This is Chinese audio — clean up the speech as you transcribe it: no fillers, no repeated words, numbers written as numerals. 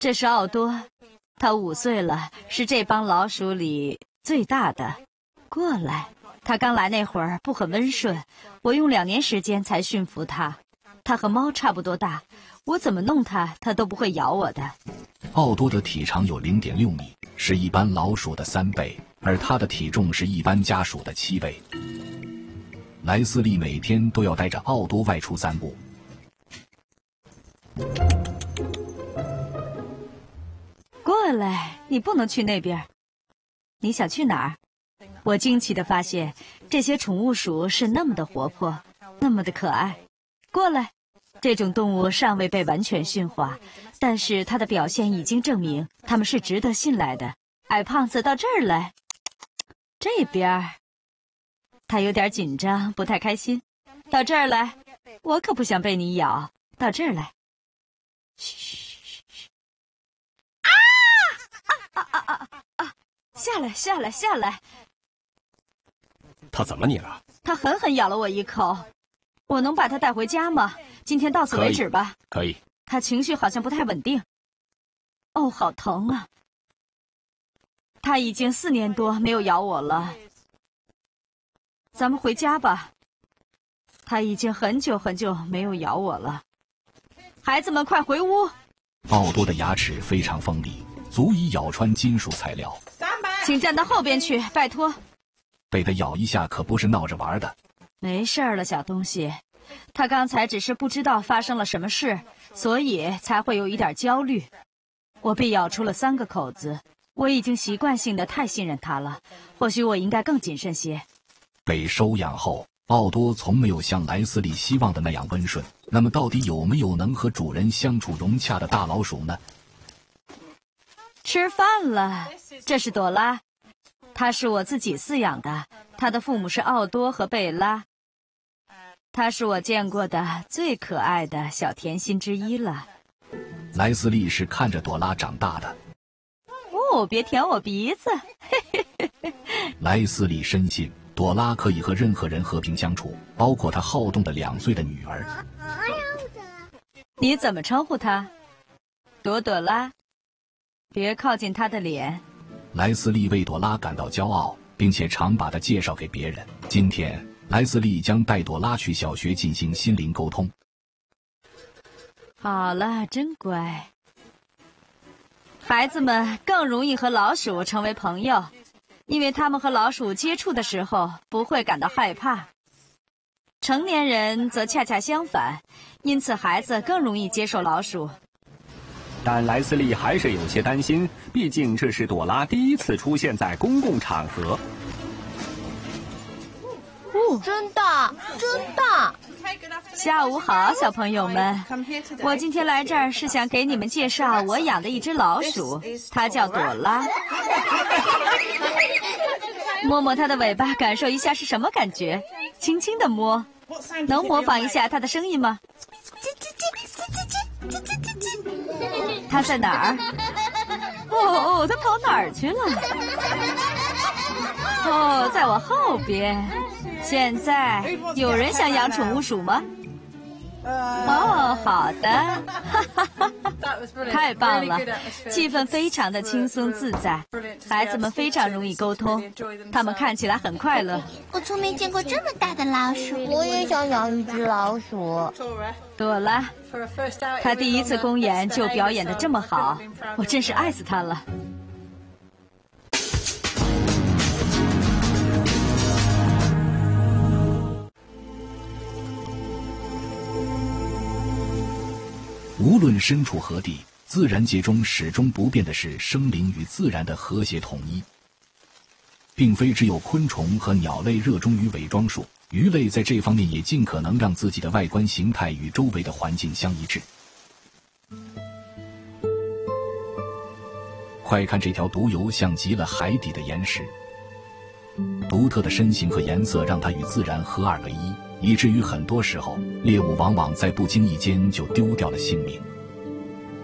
这是奥多，他5岁了，是这帮老鼠里最大的。过来，他刚来那会儿不很温顺，我用2年时间才驯服他。他和猫差不多大，我怎么弄他，他都不会咬我的。 奥多的体长有0.6米，是一般老鼠的3倍，而他的体重是一般家鼠的7倍。莱斯利每天都要带着奥多外出散步。 过来，你不能去那边。你想去哪儿？我惊奇地发现，这些宠物鼠是那么的活泼，那么的可爱。过来，这种动物尚未被完全驯化，但是它的表现已经证明它们是值得信赖的。矮胖子，到这儿来。这边。他有点紧张，不太开心。到这儿来，我可不想被你咬。到这儿来。嘘！下来！ 他怎么你了？ 他狠狠咬了我一口。我能把他带回家吗？今天到此为止吧。 可以。 他情绪好像不太稳定。哦，好疼啊！他已经4年多没有咬我了。咱们回家吧。他已经很久没有咬我了。孩子们，快回屋！ 奥多的牙齿非常锋利，足以咬穿金属材料。 请站到后边去，拜托。 被他咬一下可不是闹着玩的。 没事了，小东西。他刚才只是不知道发生了什么事，所以才会有一点焦虑。我被咬出了3个口子，我已经习惯性的太信任他了，或许我应该更谨慎些。 被收养后，奥多从没有像莱斯利希望的那样温顺。那么到底有没有能和主人相处融洽的大老鼠呢？ 吃饭了，这是朵拉，她是我自己饲养的，她的父母是奥多和贝拉。她是我见过的最可爱的小甜心之一了。 莱斯利是看着朵拉长大的。 哦，别舔我鼻子。 莱斯利深信朵拉可以和任何人和平相处，包括他好动的2岁的女儿。 你怎么称呼她？朵拉。别靠近她的脸。 莱斯利为朵拉感到骄傲，并且常把她介绍给别人。今天，莱斯利将带朵拉去小学进行心灵沟通。 好了，真乖。孩子们更容易和老鼠成为朋友，因为他们和老鼠接触的时候不会感到害怕。成年人则恰恰相反，因此孩子更容易接受老鼠。 但莱斯利还是有些担心，毕竟这是朵拉第一次出现在公共场合。 真大！ 下午好，小朋友们。我今天来这儿是想给你们介绍我养的一只老鼠，它叫朵拉。摸摸它的尾巴，感受一下是什么感觉。轻轻地摸，能模仿一下它的声音吗？它在哪儿？哦，它跑哪儿去了？哦，在我后边。现在有人想养宠物鼠吗？哦，好的，太棒了，气氛非常的轻松自在，孩子们非常容易沟通，他们看起来很快乐。 我从没见过这么大的老鼠。我也想养一只老鼠。 朵拉，他第一次公演就表演得这么好，我真是爱死他了。 无论身处何地，自然界中始终不变的是生灵与自然的和谐统一。并非只有昆虫和鸟类热衷于伪装术，鱼类在这方面也尽可能让自己的外观形态与周围的环境相一致。快看这条毒油像极了海底的岩石，独特的身形和颜色让它与自然合二为一，以至于很多时候猎物往往在不经意间就丢掉了性命。